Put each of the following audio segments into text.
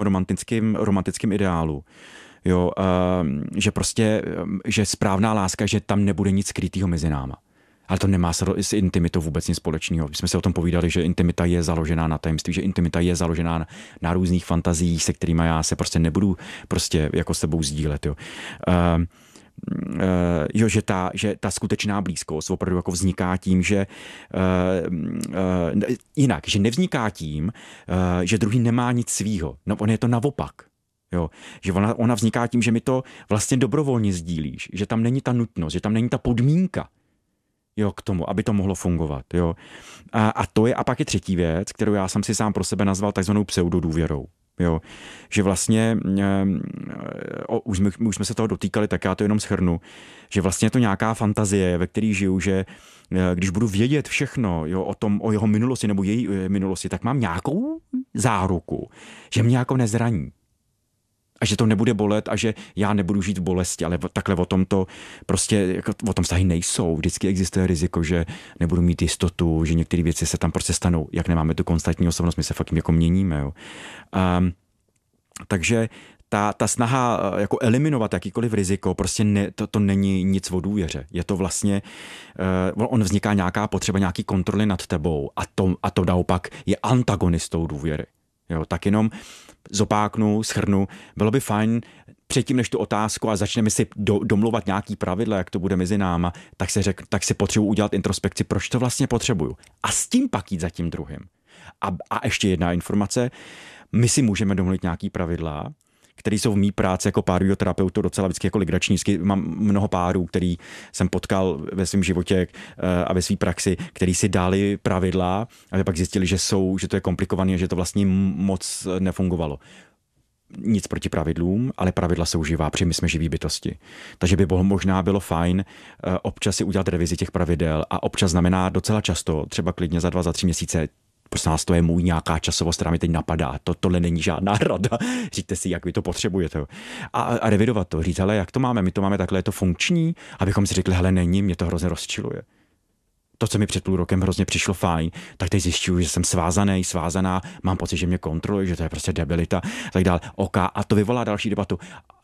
romantickém ideálu. Jo, že prostě, že správná láska, že tam nebude nic skrytýho mezi náma. Ale to nemá s intimitou vůbec nic společného. My jsme se o tom povídali, že intimita je založená na tajemství, že intimita je založená na různých fantaziích, se kterými já se prostě nebudu prostě jako s tebou sdílet. Jo. Že ta skutečná blízkost opravdu jako vzniká tím, že jinak, že nevzniká tím, že druhý nemá nic svýho. No on je to naopak. Jo, že ona vzniká tím, že mi to vlastně dobrovolně sdílíš, že tam není ta nutnost, že tam není ta podmínka, jo, k tomu, aby to mohlo fungovat. Jo. A pak je třetí věc, kterou já jsem si sám pro sebe nazval takzvanou pseudodůvěrou. Jo. Že vlastně, už jsme se toho dotýkali, tak já to jenom shrnu, že vlastně je to nějaká fantazie, ve které žiju, že když budu vědět všechno, jo, o jeho minulosti nebo její minulosti, tak mám nějakou záruku, že mě jako nezraní. A že to nebude bolet a že já nebudu žít v bolesti, ale takhle o tom to prostě, jako o tom vztahy nejsou. Vždycky existuje riziko, že nebudu mít jistotu, že některé věci se tam prostě stanou. Jak nemáme tu konstantní osobnost, my se fakt jako měníme. Jo. Takže ta snaha jako eliminovat jakýkoliv riziko, prostě to není nic o důvěře. Je to vlastně, on vzniká nějaká potřeba, nějaký kontroly nad tebou a to naopak je antagonistou důvěry. Jo, tak jenom zopáknu, shrnu, bylo by fajn předtím, než tu otázku a začneme si domlouvat nějaký pravidla, jak to bude mezi náma, tak si potřebuji udělat introspekci, proč to vlastně potřebuju. A s tím pak jít za tím druhým. A ještě jedna informace, my si můžeme domluvit nějaký pravidla, které jsou v mý práci jako párovýho terapeutu docela vždycky jako legrační. Mám mnoho párů, který jsem potkal ve svém životě a ve své praxi, který si dali pravidla, aby pak zjistili, že to je komplikované a že to vlastně moc nefungovalo. Nic proti pravidlům, ale pravidla jsou živá, protože my jsme živý bytosti. Takže by možná bylo fajn občas si udělat revizi těch pravidel a občas znamená docela často, třeba klidně za 2, za 3 měsíce. Prostě nás to je můj nějaká časovost, která mi teď napadá. Tohle není žádná rada. Říkte si, jak vy to potřebujete. A revidovat to. Říct, hele, jak to máme? My to máme takhle, je to funkční? Abychom si řekli, hele, není, mě to hrozně rozčiluje. To, co mi před půl rokem hrozně přišlo fajn, tak teď zjišťuju, že jsem svázaná, mám pocit, že mě kontroluje, že to je prostě debilita, tak dále. A to vyvolá další debatu.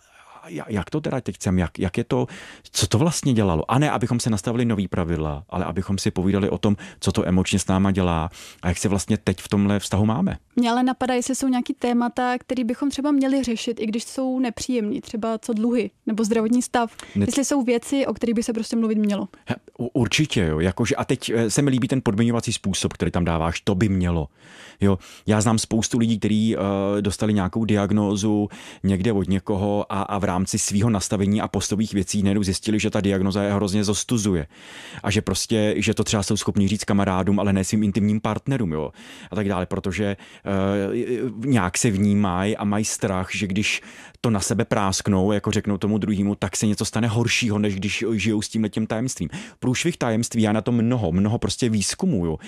Jak to teda teď chcem, jak je to, co to vlastně dělalo. A ne, abychom se nastavili nový pravidla, ale abychom si povídali o tom, co to emočně s náma dělá a jak se vlastně teď v tomhle vztahu máme. Mě ale napadá, jestli jsou nějaký témata, které bychom třeba měli řešit, i když jsou nepříjemný, třeba co dluhy nebo zdravotní stav. Jestli jsou věci, o kterých by se prostě mluvit mělo. Určitě, jo. Jakože, a teď se mi líbí ten podmiňovací způsob, který tam dáváš, to by mělo. Jo. Já znám spoustu lidí, kteří dostali nějakou diagnózu někde od někoho a v rámci svého nastavení a postových věcí najednou zjistili, že ta diagnoza je hrozně zostuzuje. A že prostě, že to třeba jsou schopní říct kamarádům, ale ne svým intimním partnerům, jo. A tak dále, protože nějak se vnímají a mají strach, že když to na sebe prásknou, jako řeknou tomu druhému, tak se něco stane horšího, než když žijou s tímhletím tajemstvím. Průšvih tajemství, já na to mnoho prostě výzkumů, jo.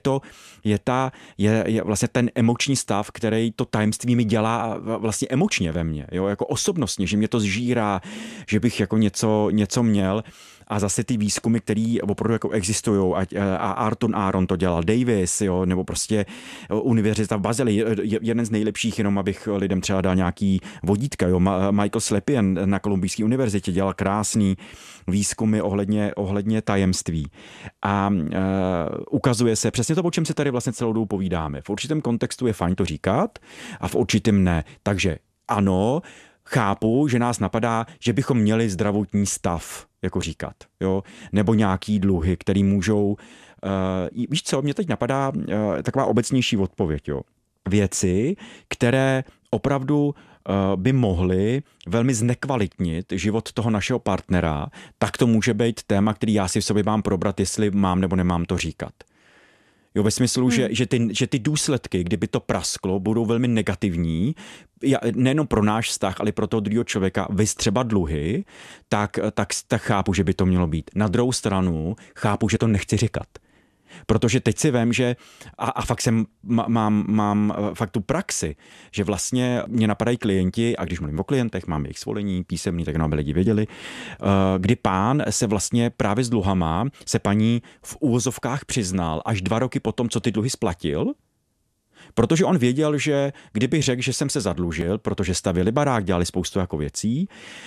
Je vlastně ten emoční stav, který to tajemství mi dělá vlastně emočně ve mně, jo, jako osobnostně, že mě to zžírá, že bych jako něco měl. A zase ty výzkumy, které opravdu jako existují, a Arthur Aaron to dělal, Davis, jo, nebo prostě univerzita v Bazeli, jeden z nejlepších, jenom abych lidem třeba dal nějaký vodítka, jo, Michael Slepian na Kolumbijské univerzitě dělal krásný výzkumy ohledně tajemství. A ukazuje se přesně to, o čem se tady vlastně celou dobu povídáme. V určitém kontextu je fajn to říkat a v určitém ne. Takže ano, chápu, že nás napadá, že bychom měli zdravotní stav, jako říkat, jo, nebo nějaký dluhy, který můžou, víš co, mě teď napadá taková obecnější odpověď, jo. Věci, které opravdu by mohly velmi znekvalitnit život toho našeho partnera, tak to může být téma, který já si v sobě mám probrat, jestli mám nebo nemám to říkat. Jo, ve smyslu, že ty důsledky, kdyby to prasklo, budou velmi negativní, nejenom pro náš vztah, ale pro toho druhého člověka, vys třeba dluhy, tak chápu, že by to mělo být. Na druhou stranu chápu, že to nechci říkat. Protože teď si vím, že a fakt mám fakt tu praxi, že vlastně mě napadají klienti, a když mluvím o klientech, mám jejich svolení písemný, tak aby lidi věděli, kdy pán se vlastně právě s dluhama se paní v úvozovkách přiznal až 2 roky potom, co ty dluhy splatil, Protože on věděl, že kdyby řekl, že jsem se zadlužil, protože stavili barák, dělali spoustu jako věcí,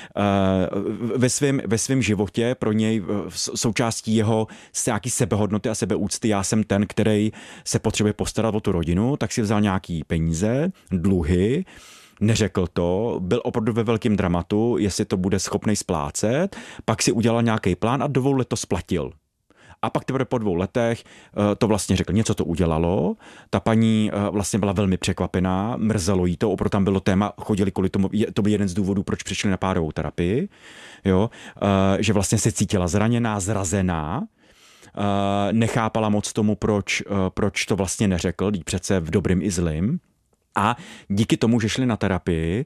ve svém životě pro něj součástí jeho nějaký sebehodnoty a sebeúcty, já jsem ten, který se potřebuje postarat o tu rodinu, tak si vzal nějaký peníze, dluhy, neřekl to, byl opravdu ve velkém dramatu, jestli to bude schopný splácet, pak si udělal nějaký plán a do 2 let to splatil. A pak teprve po 2 letech to vlastně řekl, něco to udělalo, ta paní vlastně byla velmi překvapená, mrzelo jí to, opravdu tam bylo téma, chodili kvůli tomu, to byl jeden z důvodů, proč přišli na párovou terapii, jo, že vlastně se cítila zraněná, zrazená, nechápala moc tomu, proč to vlastně neřekl, když přece v dobrým i zlým. A díky tomu, že šli na terapii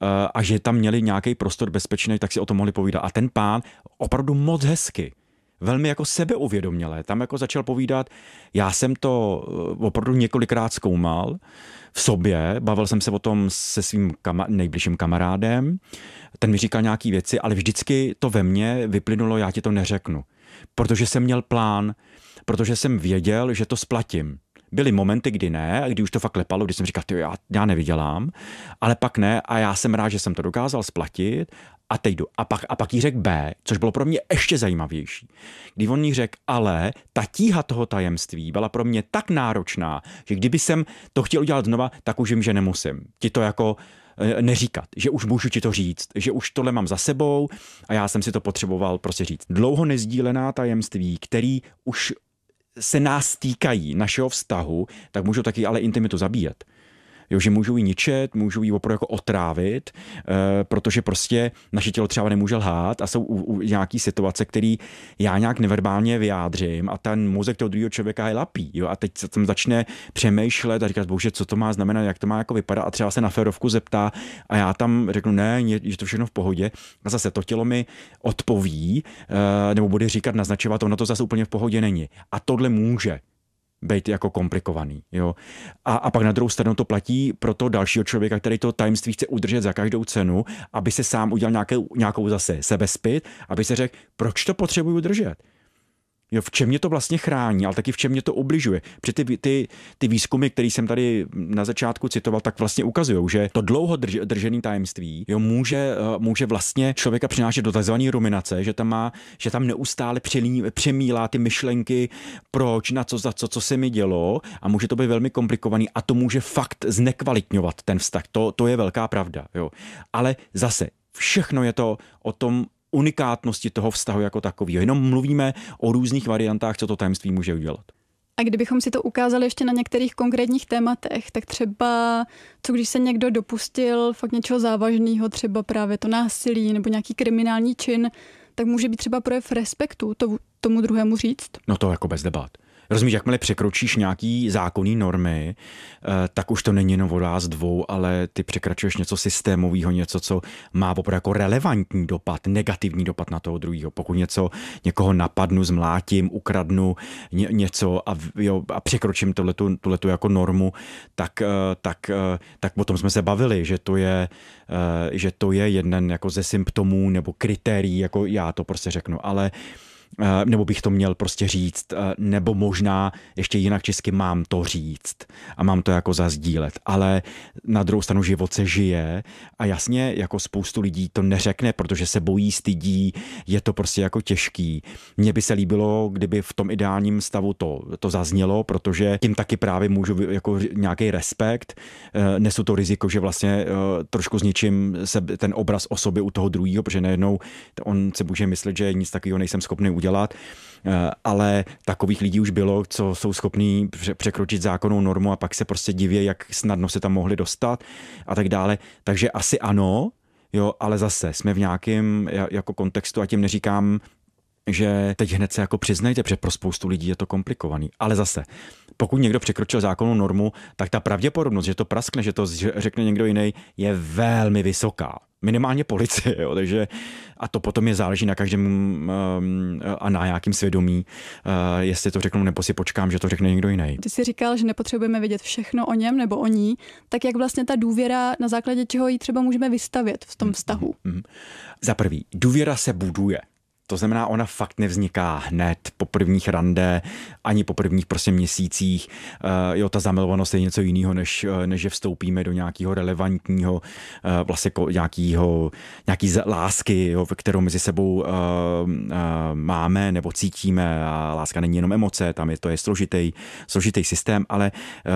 a že tam měli nějaký prostor bezpečný, tak si o tom mohli povídat. A ten pán opravdu moc hezky, velmi jako sebeuvědoměle, tam jako začal povídat, já jsem to opravdu několikrát zkoumal v sobě, bavil jsem se o tom se svým nejbližším kamarádem, ten mi říkal nějaký věci, ale vždycky to ve mně vyplynulo, já ti to neřeknu, protože jsem měl plán, protože jsem věděl, že to splatím. Byly momenty, kdy ne, a kdy už to fakt klepalo, kdy jsem říkal, já nevydělám, ale pak ne a já jsem rád, že jsem to dokázal splatit a teď jdu. A pak jí řekl B, což bylo pro mě ještě zajímavější. Když on jí řekl, ale ta tíha toho tajemství byla pro mě tak náročná, že kdyby jsem to chtěl udělat znova, tak už vím, že nemusím. Ti to jako neříkat, že už můžu ti to říct, že už tohle mám za sebou a já jsem si to potřeboval prostě říct. Dlouho nezdílená tajemství, který už se nás týkají, našeho vztahu, tak můžou taky ale intimitu zabíjet. Jo, že můžou ji ničet, můžou ji opravdu jako otrávit, protože prostě naše tělo třeba nemůže lhát a jsou nějaký situace, které já nějak neverbálně vyjádřím a ten mozek toho druhého člověka je lapí. Jo, a teď se tam začne přemýšlet a říkat, bože, co to má znamenat, jak to má jako vypadat a třeba se na férovku zeptá a já tam řeknu, ne, že to všechno v pohodě a zase to tělo mi odpoví nebo bude říkat, naznačovat, ono to zase úplně v pohodě není. A tohle může být jako komplikovaný. Jo? A pak na druhou stranu to platí pro toho dalšího člověka, který to tajemství chce udržet za každou cenu, aby se sám udělal nějakou zase sebezpyt, aby se řekl, proč to potřebuju držet. Jo, v čem mě to vlastně chrání, ale taky v čem mě to ubližuje. Protože ty výzkumy, které jsem tady na začátku citoval, tak vlastně ukazují, že to dlouho držené tajemství může vlastně člověka přinášet do tzv. Ruminace, že tam neustále přemílá ty myšlenky, proč, na co, za co se mi dělo a může to být velmi komplikovaný a to může fakt znekvalitňovat ten vztah. To je velká pravda. Jo. Ale zase všechno je to o tom unikátnosti toho vztahu jako takového. Jenom mluvíme o různých variantách, co to tajemství může udělat. A kdybychom si to ukázali ještě na některých konkrétních tématech, tak třeba, co když se někdo dopustil fakt něčeho závažného, třeba právě to násilí nebo nějaký kriminální čin, tak může být třeba projev respektu tomu druhému říct? No to jako bez debat. Rozumíš, jakmile překročíš nějaký zákonný normy, tak už to není jenom o vás dvou, ale ty překračuješ něco systémového, něco, co má opravdu jako relevantní dopad, negativní dopad na toho druhého. Pokud někoho napadnu, zmlátím, ukradnu něco a překročím tuhletu jako normu, tak o tom jsme se bavili, že to je jeden jako ze symptomů nebo kritérií, jako já to prostě řeknu, ale nebo bych to měl prostě říct, nebo možná ještě jinak česky mám to říct a mám to jako zazdílet, ale na druhou stranu život se žije a jasně jako spoustu lidí to neřekne, protože se bojí, stydí, je to prostě jako těžký. Mně by se líbilo, kdyby v tom ideálním stavu to zaznělo, protože tím taky právě můžu jako nějaký respekt, nesu to riziko, že vlastně trošku zničím ten obraz o sobě u toho druhého, protože najednou on se může myslet, že nic takového nejsem schopný udělat, ale takových lidí už bylo, co jsou schopní překročit zákonnou normu a pak se prostě diví, jak snadno se tam mohli dostat a tak dále. Takže asi ano, jo, ale zase jsme v nějakém jako kontextu a tím neříkám, že teď hned se jako přiznejte, protože pro spoustu lidí je to komplikovaný. Ale zase, pokud někdo překročil zákonnou normu, tak ta pravděpodobnost, že to praskne, že to řekne někdo jiný, je velmi vysoká. Minimálně policie, jo, takže a to potom je záleží na každém a na nějakým svědomí, jestli to řeknu, nebo si počkám, že to řekne někdo jiný. Ty jsi říkal, že nepotřebujeme vědět všechno o něm nebo o ní, tak jak vlastně ta důvěra, na základě čeho ji třeba můžeme vystavět v tom vztahu? Za prvý, důvěra se buduje. To znamená, ona fakt nevzniká hned po prvních rande, ani po prvních prostě měsících. Jo, ta zamilovanost je něco jiného, než že vstoupíme do nějakého relevantního vlastně nějaký lásky, jo, kterou mezi sebou máme nebo cítíme. A láska není jenom emoce, tam to je složitý systém, ale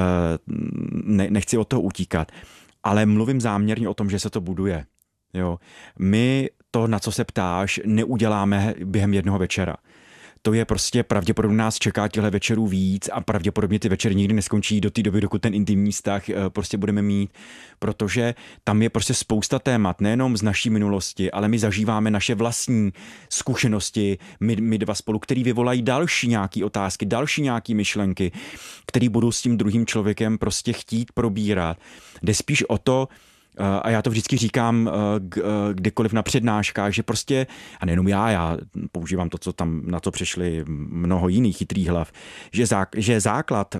nechci od toho utíkat. Ale mluvím záměrně o tom, že se to buduje. Jo. My to, na co se ptáš, neuděláme během jednoho večera. To je prostě pravděpodobně nás čeká těchto večerů víc a pravděpodobně ty večery nikdy neskončí do té doby, dokud ten intimní vztah prostě budeme mít, protože tam je prostě spousta témat, nejenom z naší minulosti, ale my zažíváme naše vlastní zkušenosti, my dva spolu, který vyvolají další nějaký otázky, další nějaký myšlenky, který budou s tím druhým člověkem prostě chtít probírat. Jde spíš o to, a já to vždycky říkám kdekoliv na přednáškách, že prostě, a nejenom já používám to, co tam na to přišli mnoho jiných chytrých hlav, že základ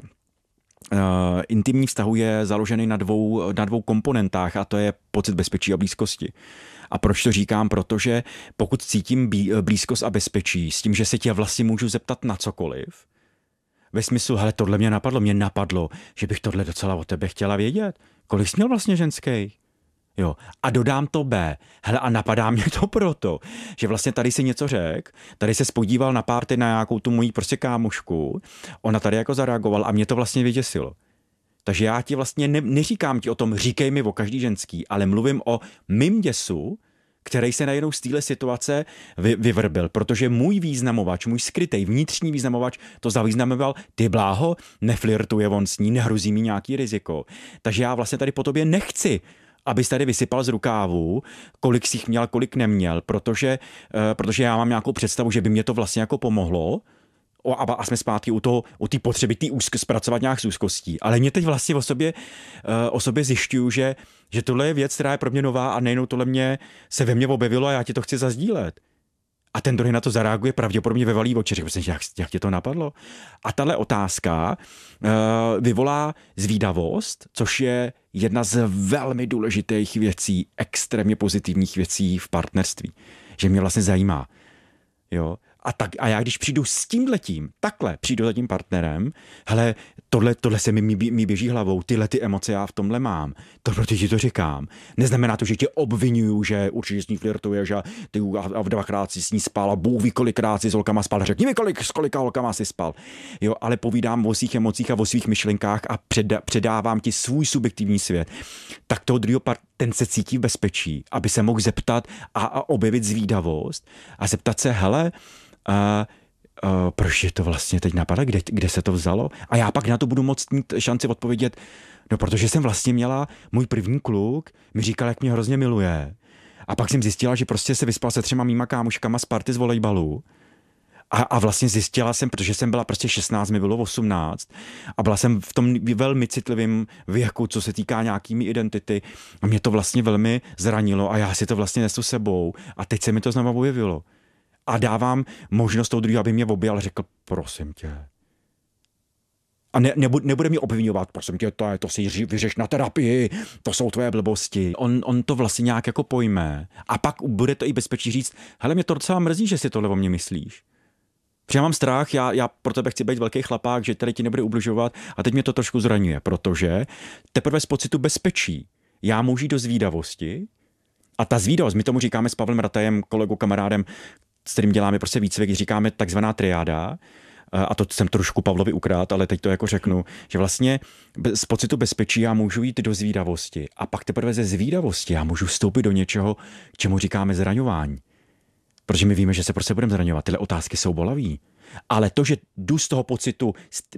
intimní vztahu je založený na dvou komponentách a to je pocit bezpečí a blízkosti. A proč to říkám? Protože pokud cítím blízkost a bezpečí s tím, že se tě vlastně můžu zeptat na cokoliv, ve smyslu, hele, tohle mě napadlo, že bych tohle docela o tebe chtěla vědět. Kolik jsi měl vlastně ženský? Jo. A dodám to B. Hele, a napadá mě to proto, že vlastně tady si něco řekl, tady se spodíval na párty na nějakou tu mojí prostě kámošku, ona tady jako zareagoval a mě to vlastně vyděsilo. Takže já ti vlastně neříkám ti o tom, říkej mi o každý ženský, ale mluvím o mým děsu, který se najednou z téhle situace vyvrbil, protože můj významovač, můj skrytej vnitřní významovač to zavýznamoval, ty bláho, neflirtuje on s ní, nehrozí mi nějaký riziko. Takže já vlastně tady po tobě nechci, abys tady vysypal z rukávu, kolik jsi měl, kolik neměl, protože já mám nějakou představu, že by mě to vlastně jako pomohlo a jsme zpátky u té potřeby zpracovat nějak s úzkostí. Ale mě teď vlastně o sobě zjišťuju, že tohle je věc, která je pro mě nová a nejenom tohle se ve mně objevilo a já ti to chci zazdílet. A ten druhý na to zareaguje, pravděpodobně vyvalí oči. Jak tě to napadlo? A tahle otázka vyvolá zvídavost, což je jedna z velmi důležitých věcí, extrémně pozitivních věcí v partnerství. Že mě vlastně zajímá. Jo? A já když přijdu s tímhletím, takhle přijdu za tím partnerem, hele, tohle se mi běží hlavou, tyhle ty emoce já v tomhle mám, to proto ti to říkám. Neznamená to, že tě obvinuju, že určitě s ní flirtuješ a ty a dvakrát si s ní spal a Bůh ví, kolikrát si s holkama spal, řekni mi, s kolika holkama si spal. Jo, ale povídám o svých emocích a o svých myšlenkách a předávám ti svůj subjektivní svět. Tak toho druhého ten se cítí v bezpečí, aby se mohl zeptat a objevit zvídavost a zeptat se, hele, proč je to vlastně teď napadá, kde se to vzalo? A já pak na to budu moct mít šanci odpovědět, no protože jsem vlastně měla, můj první kluk mi říkal, jak mě hrozně miluje. A pak jsem zjistila, že prostě se vyspal se 3 mýma kámoškama z party z volejbalu. A vlastně zjistila jsem, protože jsem byla prostě 16, mi bylo 18 a byla jsem v tom velmi citlivém věku, co se týká nějakými identity a mě to vlastně velmi zranilo a já si to vlastně nesu sebou a teď se mi to znovu objevilo. A dávám možnost toho druhého, aby mě objal a řekl, prosím tě. A nebude mě obvinovat, prosím tě, to si vyřeš na terapii, to jsou tvoje blbosti. On to vlastně nějak jako pojme. A pak bude to i bezpečí říct, hele, mě to docela mrzí, že si tohle o mě myslíš. Protože já mám strach, já pro tebe chci být velký chlapák, že tady ti nebude ubližovat a teď mě to trošku zraňuje, protože teprve z pocitu bezpečí já můžu jít do zvídavosti a ta zvídavost, my tomu říkáme s Pavlem Ratajem, kolegou, kamarádem, s kterým děláme prostě výcvik, říkáme takzvaná triáda, a to jsem trošku Pavlovi ukrát, ale teď to jako řeknu, že vlastně z pocitu bezpečí já můžu jít do zvídavosti a pak teprve ze zvídavosti já můžu vstoupit do něčeho, čemu říkáme zraňování. Protože my víme, že se prostě budeme zraňovat. Tyhle otázky jsou bolavý. Ale to, že jdu z toho pocitu,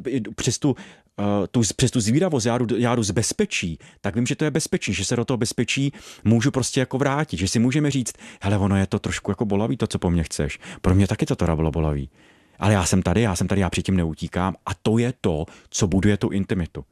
přes tu zvídavost, já jdu z bezpečí, tak vím, že to je bezpečí, že se do toho bezpečí můžu prostě jako vrátit, že si můžeme říct, hele, ono je to trošku jako bolavý, to, co po mně chceš. Pro mě taky to teda bylo bolavý. Ale já jsem tady, já před tím neutíkám a to je to, co buduje tu intimitu.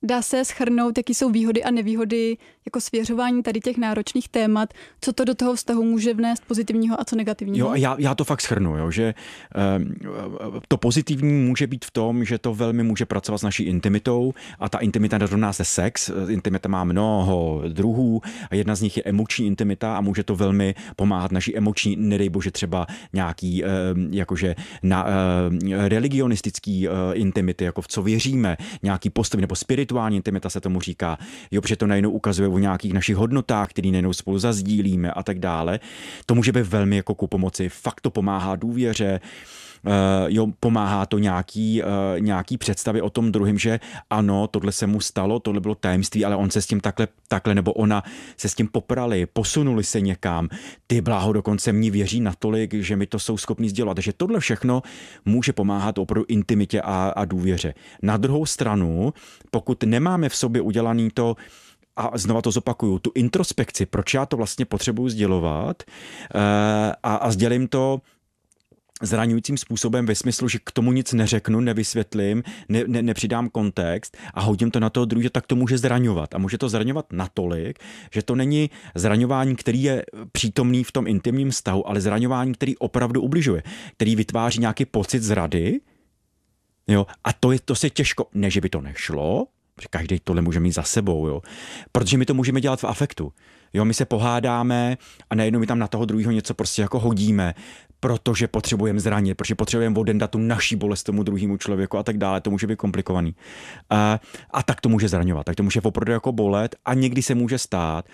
Dá se shrnout, jaký jsou výhody a nevýhody jako svěřování tady těch náročných témat, co to do toho vztahu může vnést pozitivního a co negativního? Jo, já to fakt shrnu, jo, že to pozitivní může být v tom, že to velmi může pracovat s naší intimitou a ta intimita nerovná se sex. Intimita má mnoho druhů a jedna z nich je emoční intimita a může to velmi pomáhat naší emoční, nedej bože třeba nějaký jakože religionistický intimity, jako v co věříme, nějaký postavy nebo spirituální intimita se tomu říká. Jo, protože to najednou ukazuje o nějakých našich hodnotách, které najednou spolu zazdílíme a tak dále. To může být velmi jako ku pomoci. Fakt to pomáhá důvěře. Jo, pomáhá to nějaký představy o tom druhém, že ano, tohle se mu stalo, tohle bylo tajemství, ale on se s tím takhle nebo ona se s tím poprali, posunuli se někam. Ty bláho dokonce mě věří natolik, že mi to jsou schopní sdělat. Takže tohle všechno může pomáhat opravdu intimitě a důvěře. Na druhou stranu, pokud nemáme v sobě udělaný to, a znova to zopakuju, tu introspekci, proč já to vlastně potřebuji sdělovat a sdělím to zraňujícím způsobem ve smyslu, že k tomu nic neřeknu, nevysvětlím, nepřidám kontext a hodím to na toho druhého, tak to může zraňovat. A může to zraňovat natolik, že to není zraňování, který je přítomný v tom intimním vztahu, ale zraňování, který opravdu ubližuje, který vytváří nějaký pocit zrady. Jo? A to se těžko, ne, že by to nešlo, protože každý tohle může mít za sebou, jo? Protože my to můžeme dělat v afektu. Jo, my se pohádáme a najednou my tam na toho druhého něco prostě jako hodíme, protože potřebujeme zranit, protože potřebujeme odendat tu naší bolest tomu druhému člověku a tak dále. To může být komplikovaný. A tak to může zraňovat, tak to může opravdu jako bolet a někdy se může stát,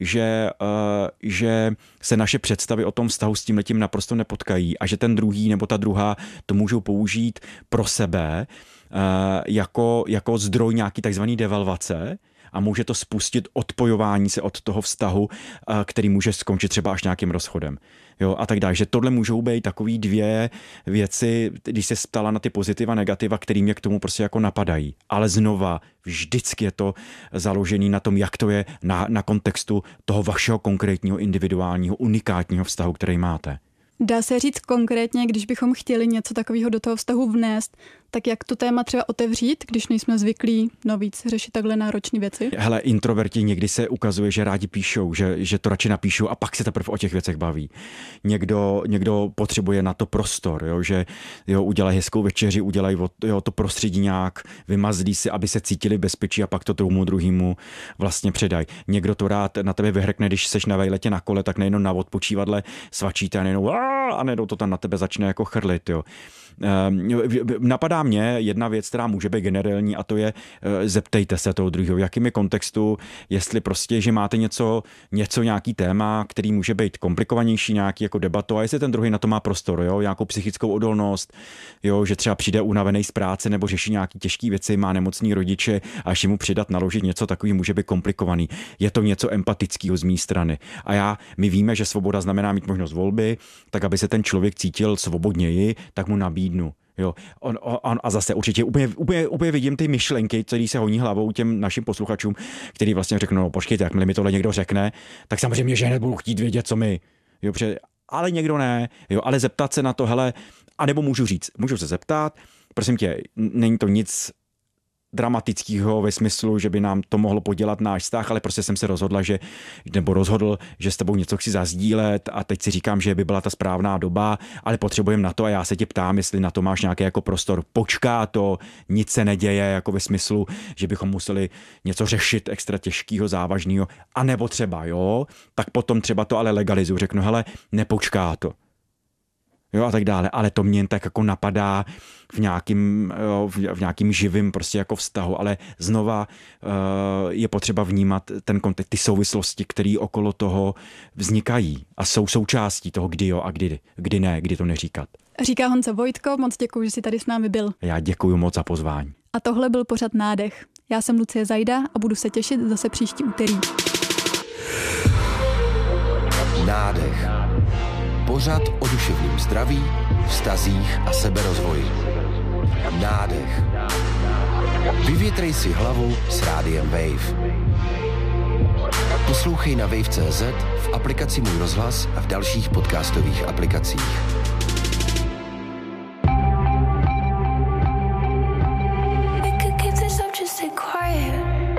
že se naše představy o tom vztahu s tímhletím naprosto nepotkají a že ten druhý nebo ta druhá to můžou použít pro sebe jako zdroj nějaký takzvaný devalvace a může to spustit odpojování se od toho vztahu, který může skončit třeba až nějakým rozchodem. Jo, a tak dále. Že tohle můžou být takový dvě věci, když se ptala na ty pozitiva, negativa, který mě k tomu prostě jako napadají. Ale znova, vždycky je to založený na tom, jak to je na kontextu toho vašeho konkrétního, individuálního, unikátního vztahu, který máte. Dá se říct konkrétně, když bychom chtěli něco takového do toho vztahu vnést, tak jak to téma třeba otevřít, když nejsme zvyklí víc řešit takhle náročné věci? Hele, introverti někdy se ukazuje, že rádi píšou, že to radši napíšou a pak se teprve o těch věcech baví. Někdo potřebuje na to prostor, jo, že jo, udělají hezkou večeři, udělají to prostředí nějak, vymazlí si, aby se cítili bezpečí a pak to tomu druhému vlastně předají. Někdo to rád na tebe vyhrkne, když seš na vejletě na kole, tak nejenom na odpočívadle svačíte a nejenom to tam na tebe začne jako chrlit, jo. Napadá mě jedna věc, která může být generální a to je zeptejte se toho druhého, jakým je kontextu, jestli prostě, že máte něco nějaký téma, který může být komplikovanější, nějaký jako debatu a jestli ten druhý na to má prostor, jo, nějakou psychickou odolnost, jo, že třeba přijde unavený z práce nebo řeší nějaký těžké věci, má nemocný rodiče a až mu přidat naložit něco takový může být komplikovaný. Je to něco empatického z mé strany. A my víme, že svoboda znamená mít možnost volby, tak aby se ten člověk cítil svobodněji, tak mu nabídnu. Jo, a zase určitě úplně vidím ty myšlenky, které se honí hlavou těm našim posluchačům, který vlastně řeknou, no počkejte, jakmile mi tohle někdo řekne, tak samozřejmě, že hned budu chtít vědět, co my. Jo, ale někdo ne, jo, ale zeptat se na to, hele, anebo můžu se zeptat, prosím tě, není to nic dramatického ve smyslu, že by nám to mohlo podělat náš vztah, ale prostě jsem se rozhodl, že s tebou něco chci zazdílet a teď si říkám, že by byla ta správná doba, ale potřebujeme na to a já se tě ptám, jestli na to máš nějaký jako prostor. Počká to, nic se neděje, jako ve smyslu, že bychom museli něco řešit extra těžkého, závažného, a nebo třeba, jo, tak potom třeba to ale legalizuju, řeknu, hele, nepočká to. Jo, a tak dále, ale to mě jen tak jako napadá v nějakým živým prostě jako vztahu, ale znova je potřeba vnímat ten kontext, ty souvislosti, které okolo toho vznikají a jsou součástí toho, kdy jo a kdy ne, kdy to neříkat. Říká Honza Vojtko, moc děkuji, že jsi tady s námi byl. Já děkuji moc za pozvání. A tohle byl pořad Nádech. Já jsem Lucie Zajda a budu se těšit zase příští úterý. Nádech. Pořad o duševním zdraví, vztazích a seberozvoji. Nádech. Vyvětrej si hlavu s rádiem Wave. Poslouchej na wave.cz, v aplikaci Můj rozhlas a v dalších podcastových aplikacích.